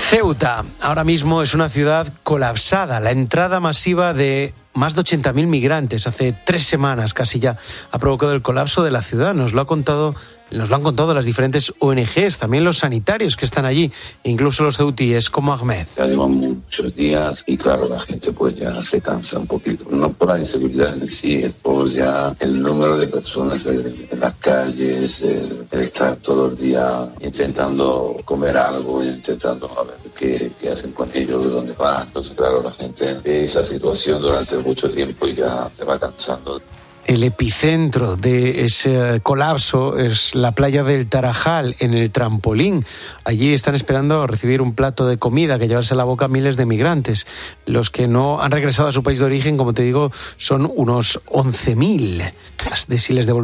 Ceuta ahora mismo es una ciudad colapsada. La entrada masiva de más de 80.000 migrantes hace 3 semanas casi ya ha provocado el colapso de la ciudad. Nos lo han contado las diferentes ONGs, también los sanitarios que están allí, e incluso los ceutíes como Ahmed. Ya llevan muchos días y claro, la gente pues ya se cansa un poquito, no por la inseguridad en sí, es por ya el número de personas en las calles, el estar todo el día intentando comer algo, intentando a ver qué hacen con ellos, de dónde van. Entonces claro, la gente ve esa situación durante mucho tiempo y ya se va cansando. El epicentro de ese colapso es la playa del Tarajal, en el Trampolín. Allí están esperando a recibir un plato de comida que llevarse a la boca miles de migrantes. Los que no han regresado a su país de origen, como te digo, son unos 11.000. De si les